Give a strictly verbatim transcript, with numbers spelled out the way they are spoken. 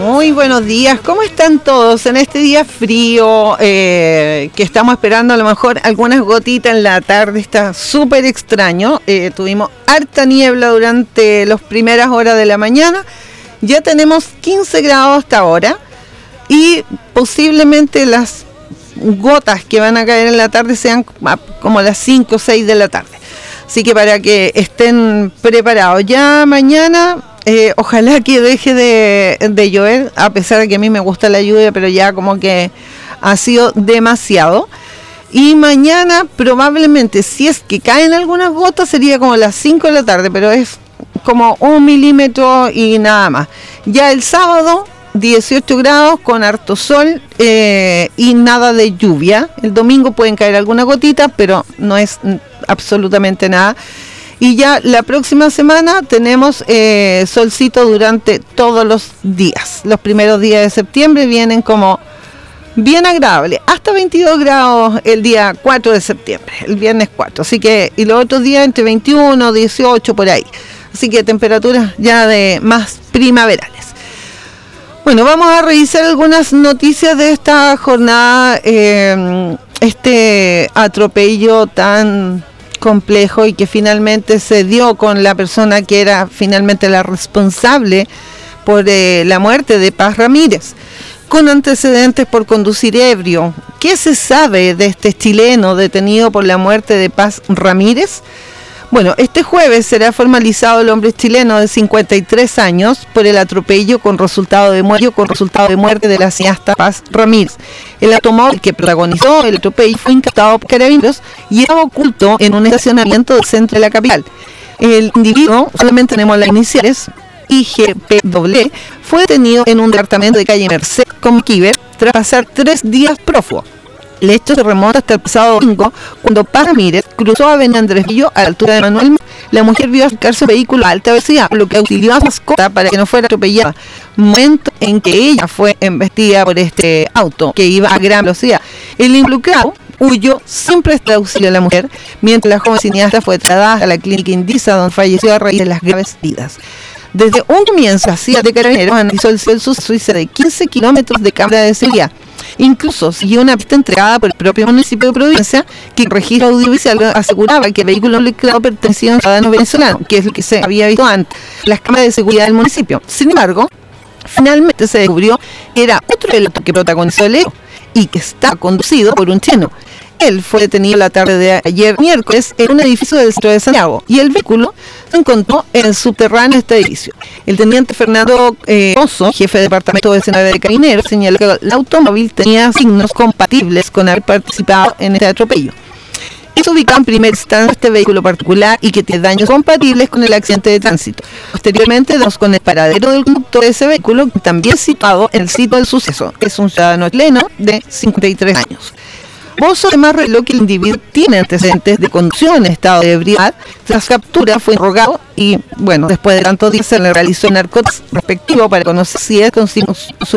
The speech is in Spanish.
Muy buenos días, ¿cómo están todos en este día frío eh, que estamos esperando a lo mejor algunas gotitas en la tarde? Está súper extraño, eh, tuvimos harta niebla durante las primeras horas de la mañana, ya tenemos quince grados hasta ahora y posiblemente las gotas que van a caer en la tarde sean como las cinco o seis de la tarde, así que para que estén preparados ya mañana. Eh, ojalá que deje de, de llover, a pesar de que a mí me gusta la lluvia, pero ya como que ha sido demasiado. Y mañana probablemente, si es que caen algunas gotas, sería como las cinco de la tarde, pero es como un milímetro y nada más. Ya el sábado, dieciocho grados con harto sol eh, y nada de lluvia. El domingo pueden caer algunas gotitas, pero no es absolutamente nada. Y ya la próxima semana tenemos eh, solcito durante todos los días. Los primeros días de septiembre vienen como bien agradables. Hasta veintidós grados el día cuatro de septiembre, el viernes cuatro. Así que, y los otros días entre veintiuno, dieciocho, por ahí. Así que temperaturas ya de más primaverales. Bueno, vamos a revisar algunas noticias de esta jornada. Eh, este atropello tan complejo y que finalmente se dio con la persona que era finalmente la responsable por eh, la muerte de Paz Ramírez, con antecedentes por conducir ebrio. ¿Qué se sabe de este chileno detenido por la muerte de Paz Ramírez? Bueno, este jueves será formalizado el hombre chileno de cincuenta y tres años por el atropello con resultado de muerte, con resultado de muerte de la cineasta Paz Ramírez. El automóvil que protagonizó el atropello fue incautado por carabineros y estaba oculto en un estacionamiento del centro de la capital. El individuo, solamente tenemos las iniciales, I G P W, fue detenido en un departamento de calle Merced con Quiver tras pasar tres días prófugo. El hecho se remonta hasta el pasado domingo, cuando Paz Ramírez cruzó a Avenida Andrés Bello a la altura de Manuel. La mujer vio acercarse un vehículo a alta velocidad, lo que auxilió a su mascota para que no fuera atropellada. Momento en que ella fue embestida por este auto que iba a gran velocidad. El involucrado huyó sin prestar auxilio a la mujer, mientras la joven cineasta fue trasladada a la clínica Indisa, donde falleció a raíz de las graves heridas. Desde un comienzo, la C I A de Carabineros analizó el suceso de quince kilómetros de cámara de seguridad. Incluso siguió una pista entregada por el propio municipio de Providencia, que en registro audiovisual aseguraba que el vehículo involucrado pertenecía a un ciudadano venezolano, que es lo que se había visto antes, las cámaras de seguridad del municipio. Sin embargo, finalmente se descubrió que era otro del auto que protagonizó el hecho y que está conducido por un chileno. Él fue detenido la tarde de ayer miércoles en un edificio del centro de Santiago y el vehículo se encontró en el subterráneo de este edificio. El teniente Fernando eh, Oso, jefe de departamento de diecinueve de Carabineros, señaló que el automóvil tenía signos compatibles con haber participado en este atropello. Es ubicado en primera instancia este vehículo particular y que tiene daños compatibles con el accidente de tránsito. Posteriormente damos con el paradero del conductor de ese vehículo, también situado en el sitio del suceso. Es un ciudadano chileno de cincuenta y tres años. Bozo además reveló que el individuo tiene antecedentes de conducción en estado de ebriedad. Tras captura fue interrogado y, bueno, después de tantos días se le realizó el narcótico respectivo para conocer si es consigo su